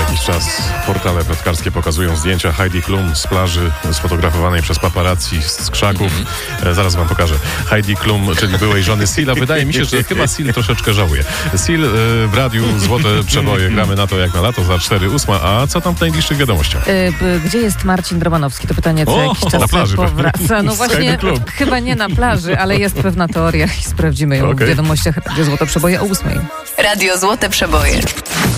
jakiś czas portale plotkarskie pokazują zdjęcia Heidi Klum z plaży sfotografowanej przez paparazzi z krzaków. Zaraz wam pokażę. Heidi Klum, czyli byłej żony Sila. Wydaje mi się, że chyba Sil troszeczkę żałuje. Sil w radiu Złote Przeboje. Gramy na to jak na lato za 4:08. A co tam w najbliższych wiadomościach? Gdzie jest Marcin Drobanowski? To pytanie co jakiś czas na plaży powraca. No właśnie, chyba nie na plaży, ale jest pewna teoria i sprawdzimy ją w wiadomościach Radio Złote Przeboje o 8:00. Radio Złote Przeboje.